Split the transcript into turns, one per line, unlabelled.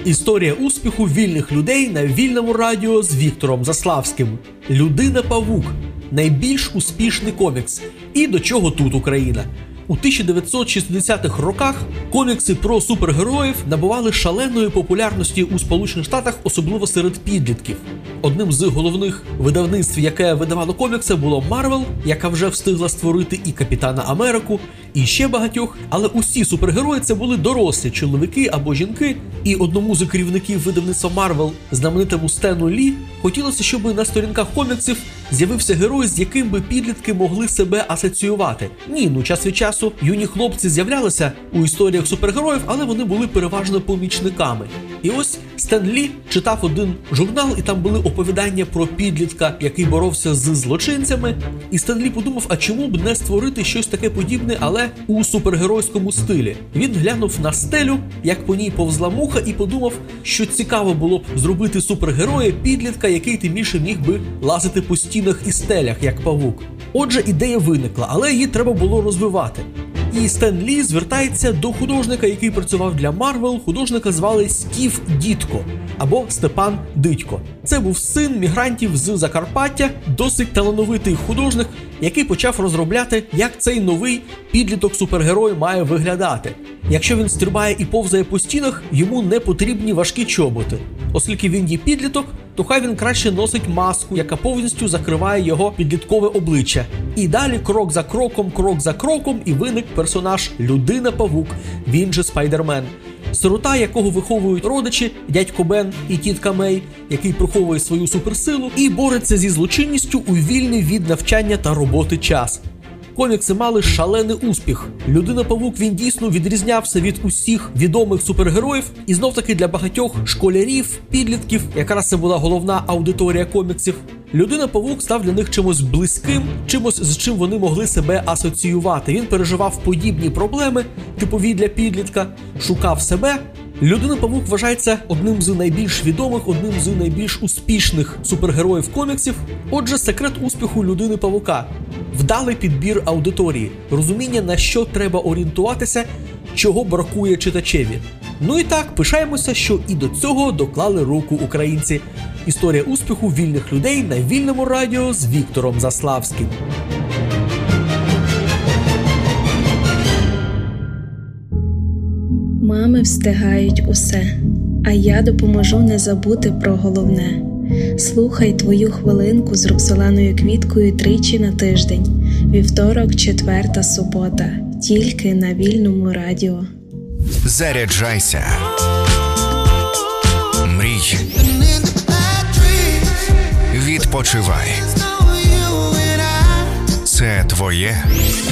Історія успіху вільних людей на вільному радіо з Віктором Заславським. Людина-павук – найбільш успішний комікс. І до чого тут Україна? У 1960-х роках комікси про супергероїв набували шаленої популярності у Сполучених Штатах, особливо серед підлітків. Одним з головних видавництв, яке видавало комікси, було Marvel, яка вже встигла створити і Капітана Америку, і ще багатьох. Але усі супергерої – це були дорослі чоловіки або жінки. І одному з керівників видавництва Marvel, знаменитому Стену Лі, хотілося, щоб на сторінках коміксів з'явився герой, з яким би підлітки могли себе асоціювати. Час від часу юні хлопці з'являлися у історіях супергероїв, але вони були переважно помічниками. І ось Стен Лі читав один журнал, і там були оповідання про підлітка, який боровся з злочинцями. І Стен Лі подумав, а чому б не створити щось таке подібне, але у супергеройському стилі. Він глянув на стелю, як по ній повзла муха, і подумав, що цікаво було б зробити супергероя підлітка, який тим більше міг би лазити по стінах і стелях, як павук. Отже, ідея виникла, але її треба було розвивати. І Стен Лі звертається до художника, який працював для Marvel. Художника звали Стів Дітко або Степан Дидько. Це був син мігрантів з Закарпаття, досить талановитий художник, який почав розробляти, як цей новий підліток-супергерой має виглядати. Якщо він стрибає і повзає по стінах, йому не потрібні важкі чоботи. Оскільки він є підліток, то хай він краще носить маску, яка повністю закриває його підліткове обличчя. І далі крок за кроком і виник персонаж Людина-павук, він же Спайдермен. Сирота, якого виховують родичі, дядько Бен і тітка Мей, який приховує свою суперсилу і бореться зі злочинністю у вільний від навчання та роботи час. Комікси мали шалений успіх. Людина-павук, він дійсно відрізнявся від усіх відомих супергероїв. І знов-таки для багатьох школярів, підлітків, якраз це була головна аудиторія коміксів, Людина-павук став для них чимось близьким, чимось, з чим вони могли себе асоціювати. Він переживав подібні проблеми, типові для підлітка, шукав себе. Людина-павук вважається одним з найбільш відомих, одним з найбільш успішних супергероїв коміксів. Отже, секрет успіху Людини-павука – вдалий підбір аудиторії, розуміння, на що треба орієнтуватися, чого бракує читачеві. І так, пишаємося, що і до цього доклали руку українці. Історія успіху вільних людей на вільному радіо з Віктором Заславським.
Мами встигають усе, а я допоможу не забути про головне. Слухай твою хвилинку з Роксоланою Квіткою тричі на тиждень. Вівторок, четверта, субота. Тільки на вільному радіо.
Заряджайся. Мрій. Відпочивай. Це твоє.